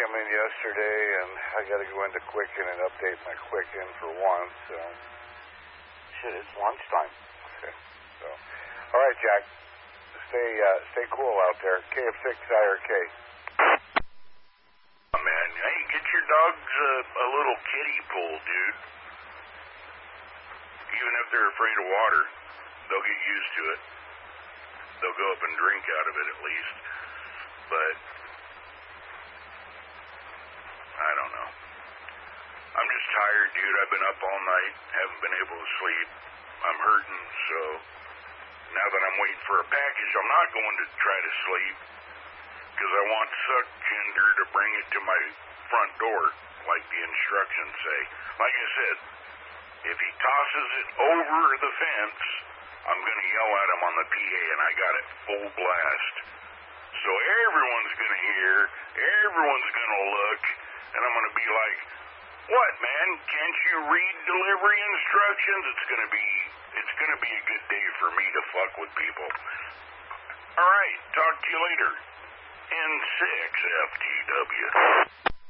come in yesterday, and I got to go into Quicken and update my Quicken for once. So, shit, it's lunchtime. Okay. So, all right, Jack. Stay cool out there. KF6IRK. Man, hey, get your dogs a little kiddie pool, dude. Even if they're afraid of water, they'll get used to it. They'll go up and drink out of it at least. But I don't know. I'm just tired, dude. I've been up all night, haven't been able to sleep. I'm hurting, so now that I'm waiting for a package, I'm not going to try to sleep because I want Suck Gender to bring it to my front door, like the instructions say. Like I said, if he tosses it over the fence, I'm going to yell at him on the PA, and I got it full blast. So everyone's going to hear, everyone's going to look, and I'm going to be like, what, man? Can't you read delivery instructions? It's going to be a good day for me to fuck with people. All right, talk to you later. N6FTW.